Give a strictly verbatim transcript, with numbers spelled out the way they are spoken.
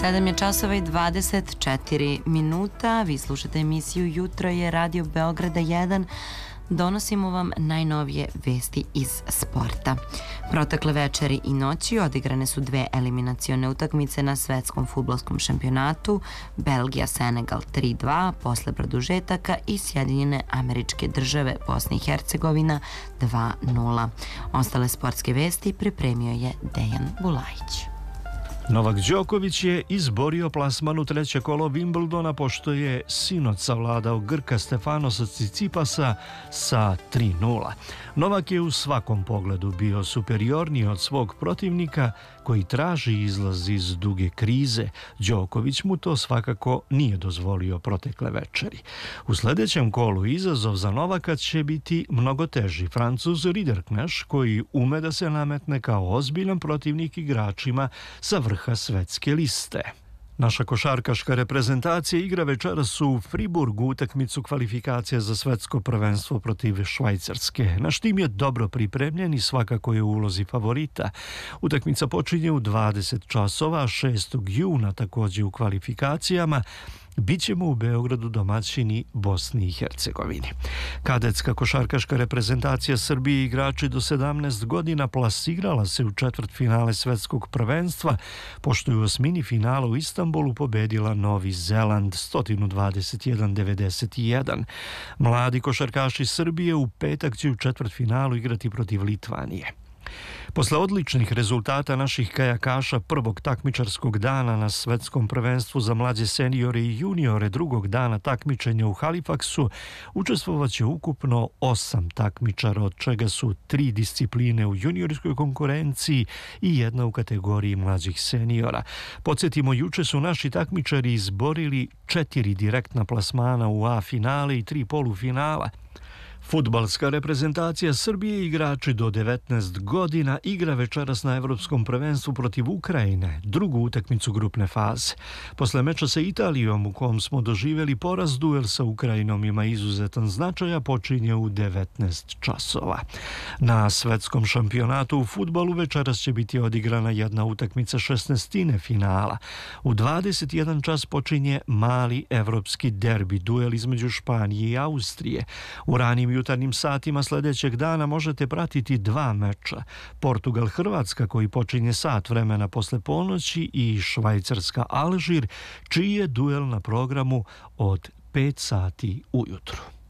sedam je časova i dvadeset četiri minuta. Vi slušate emisiju Jutro je Radio Beograda jedan. Donosimo vam najnovije vesti iz sporta. Protekle večeri i noći odigrane su dve eliminacione utakmice na svetskom fudbalskom šampionatu. Belgija-Senegal tri dva posle produžetaka i Sjedinjene Američke Države Bosna i Hercegovina dva nula. Ostale sportske vesti pripremio je Dejan Bulajić. Novak Đoković je izborio plasman u treće kolo Wimbledona pošto je sinoć savladao Grka Stefanosa Cicipasa sa tri nula. Novak je u svakom pogledu bio superiorniji od svog protivnika koji traži izlaz iz duge krize. Đoković mu to svakako nije dozvolio protekle večeri. U sljedećem kolu izazov za Novaka će biti mnogo teži. Francuz Ridderknecht koji ume da se nametne kao ozbiljan protivnik igračima sa vrha svetske liste. Naša košarkaška reprezentacija igra večeras u Friburgu utakmicu kvalifikacija za svetsko prvenstvo protiv Švajcarske. Naš tim je dobro pripremljen i svakako je u ulozi favorita. Utakmica počinje u dvadeset časova, šestog juna također u kvalifikacijama. Bićemo u Beogradu domaćini Bosni i Hercegovini. Kadetska košarkaška reprezentacija Srbije igrači do sedamnaest godina plasirala se u četvrtfinale svetskog prvenstva, pošto je u osmini finala u Istanbulu pobedila Novi Zeland sto dvadeset jedan devedeset jedan. Mladi košarkaši Srbije u petak će u četvrtfinalu igrati protiv Litvanije. Posle odličnih rezultata naših kajakaša prvog takmičarskog dana na svetskom prvenstvu za mlađe seniore i juniore drugog dana takmičenja u Halifaxu, učestvovaće ukupno osam takmičara, od čega su tri discipline u juniorskoj konkurenciji i jedna u kategoriji mlađih seniora. Podsjetimo, juče su naši takmičari izborili četiri direktna plasmana u A finale i tri polufinala. Fudbalska reprezentacija Srbije igrači do devetnaest godina igra večeras na Evropskom prvenstvu protiv Ukrajine, drugu utakmicu grupne faze. Posle meča sa Italijom u kom smo doživjeli poraz, duel sa Ukrajinom ima izuzetan značaj, a počinje u devetnaest časova. Na svetskom šampionatu u fudbalu večeras će biti odigrana jedna utakmica šesnaestine finala. U dvadeset jedan čas počinje mali evropski derbi, duel između Španije i Austrije. U ranim jutarnjim satima sljedećeg dana možete pratiti dva meča. Portugal-Hrvatska koji počinje sat vremena posle ponoći i Švajcarska-Alžir, čiji je duel na programu od pet sati ujutru.